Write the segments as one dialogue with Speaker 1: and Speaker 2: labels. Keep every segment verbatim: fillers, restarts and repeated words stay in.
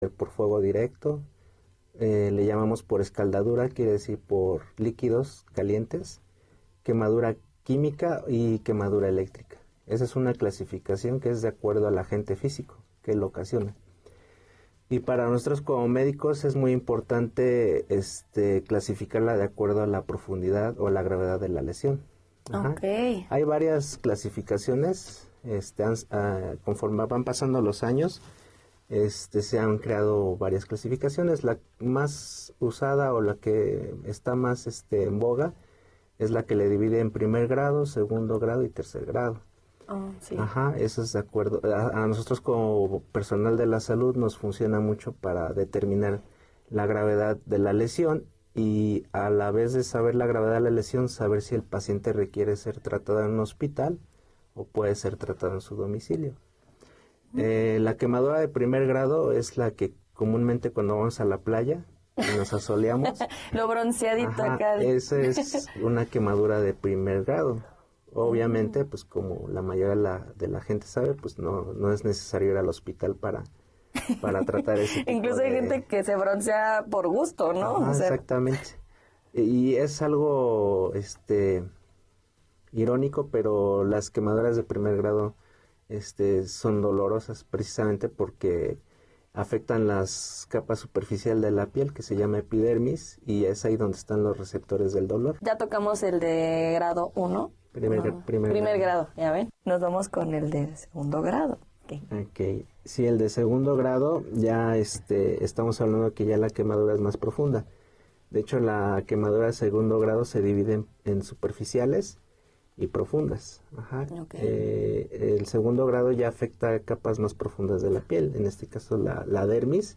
Speaker 1: por fuego directo, eh, le llamamos por escaldadura, quiere decir por líquidos calientes, quemadura química y quemadura eléctrica. Esa es una clasificación que es de acuerdo al agente físico que lo ocasiona. Y para nosotros como médicos es muy importante este, clasificarla de acuerdo a la profundidad o la gravedad de la lesión. Ajá.
Speaker 2: Okay.
Speaker 1: Hay varias clasificaciones, este, han, uh, conforme van pasando los años, este, se han creado varias clasificaciones. La más usada o la que está más este, en boga es la que le divide en primer grado, segundo grado y tercer grado.
Speaker 2: Oh, sí.
Speaker 1: Ajá, eso es de acuerdo. A, a nosotros como personal de la salud nos funciona mucho para determinar la gravedad de la lesión y a la vez de saber la gravedad de la lesión, saber si el paciente requiere ser tratado en un hospital o puede ser tratado en su domicilio. Mm. Eh, la quemadura de primer grado es la que comúnmente cuando vamos a la playa y nos asoleamos.
Speaker 2: Lo bronceadito
Speaker 1: ajá,
Speaker 2: acá.
Speaker 1: Esa es una quemadura de primer grado. Obviamente, pues como la mayoría de la, de la gente sabe, pues no, no es necesario ir al hospital para, para tratar ese tipo
Speaker 2: Incluso
Speaker 1: de...
Speaker 2: hay gente que se broncea por gusto, ¿no?
Speaker 1: Ajá,
Speaker 2: o sea...
Speaker 1: exactamente. Y es algo este irónico, pero las quemaduras de primer grado este, son dolorosas precisamente porque afectan las capas superficiales de la piel, que se llama epidermis, y es ahí donde están los receptores del dolor.
Speaker 2: Ya tocamos el de grado uno.
Speaker 1: Primer,
Speaker 2: no.
Speaker 1: primer,
Speaker 2: primer
Speaker 1: grado.
Speaker 2: grado, ya ven. Nos vamos con el de segundo grado. Okay.
Speaker 1: ok, sí, el de segundo grado ya este, estamos hablando que ya la quemadura es más profunda. De hecho, la quemadura de segundo grado se divide en, en superficiales y profundas. Ajá.
Speaker 2: Okay.
Speaker 1: Eh, el segundo grado ya afecta capas más profundas de la piel, en este caso la, la dermis.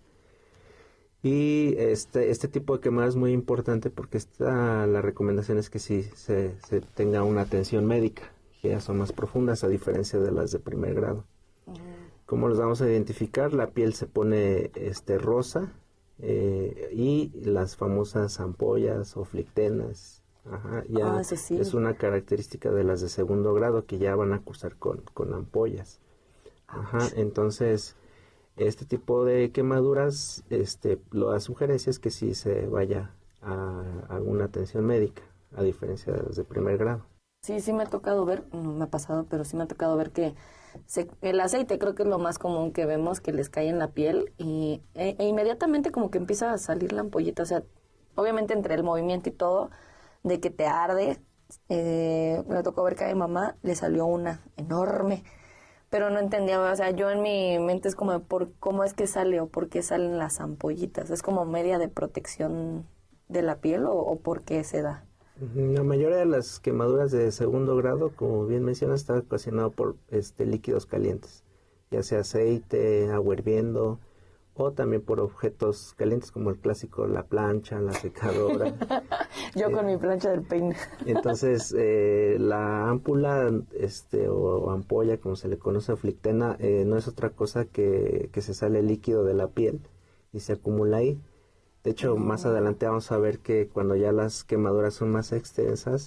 Speaker 1: Y este, este tipo de quemada es muy importante porque esta, la recomendación es que sí se, se tenga una atención médica, que ya son más profundas a diferencia de las de primer grado. Uh-huh. ¿Cómo los vamos a identificar? La piel se pone este, rosa eh, y las famosas ampollas o flictenas. Ajá, ya
Speaker 2: ah, sí.
Speaker 1: es una característica de las de segundo grado que ya van a cursar con, con ampollas. Ajá, entonces este tipo de quemaduras, este, la sugerencia es que sí se vaya a alguna atención médica, a diferencia de las de primer grado.
Speaker 2: Sí, sí me ha tocado ver, no me ha pasado, pero sí me ha tocado ver que se, el aceite creo que es lo más común que vemos, que les cae en la piel y e, e inmediatamente como que empieza a salir la ampollita, o sea, obviamente entre el movimiento y todo, de que te arde, eh, me tocó ver que a mi mamá le salió una enorme, pero no entendía, o sea, yo en mi mente es como, por ¿cómo es que sale o por qué salen las ampollitas? ¿Es como media de protección de la piel o, o por qué se da?
Speaker 1: La mayoría de las quemaduras de segundo grado, como bien mencionas, está ocasionado por este, líquidos calientes, ya sea aceite, agua hirviendo, o también por objetos calientes como el clásico, la plancha, la secadora.
Speaker 2: Yo
Speaker 1: eh,
Speaker 2: con mi plancha del peine.
Speaker 1: Entonces, eh, la ámpula este, o, o ampolla, como se le conoce a flictena, eh, no es otra cosa que, que se sale líquido de la piel y se acumula ahí. De hecho, mm. más adelante vamos a ver que cuando ya las quemaduras son más extensas,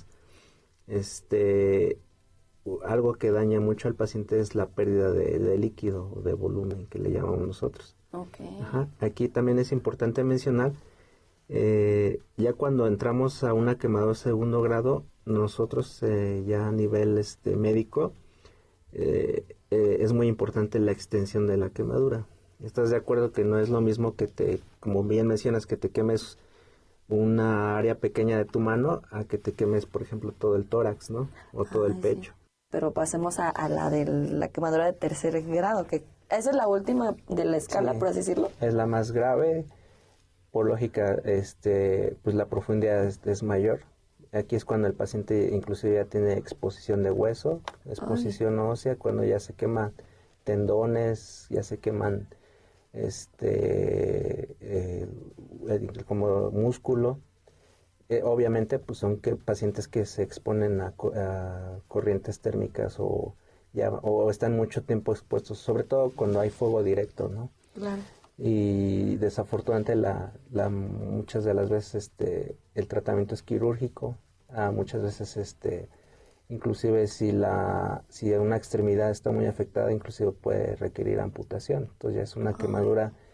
Speaker 1: este, algo que daña mucho al paciente es la pérdida de, de líquido o de volumen, que le llamamos nosotros.
Speaker 2: Okay.
Speaker 1: Ajá. Aquí también es importante mencionar, eh, ya cuando entramos a una quemadura de segundo grado, nosotros eh, ya a nivel este, médico, eh, eh, es muy importante la extensión de la quemadura. ¿Estás de acuerdo que no es lo mismo que te, como bien mencionas, que te quemes una área pequeña de tu mano a que te quemes, por ejemplo, todo el tórax, ¿no? O todo Ay, el pecho.
Speaker 2: Sí. Pero pasemos a, a la de la quemadura de tercer grado, que esa es la última de la escala, sí, por así decirlo.
Speaker 1: Es la más grave. Por lógica, este, pues la profundidad es, es mayor. Aquí es cuando el paciente inclusive ya tiene exposición de hueso, exposición Ay. ósea, cuando ya se queman tendones, ya se queman este eh, como músculo. Eh, obviamente pues son que pacientes que se exponen a, a corrientes térmicas o ya o están mucho tiempo expuestos, sobre todo cuando hay fuego directo, ¿no?
Speaker 2: Claro.
Speaker 1: Y desafortunadamente la, la muchas de las veces este el tratamiento es quirúrgico, ah, muchas veces este inclusive si la si una extremidad está muy afectada, inclusive puede requerir amputación. Entonces ya es una quemadura Ay.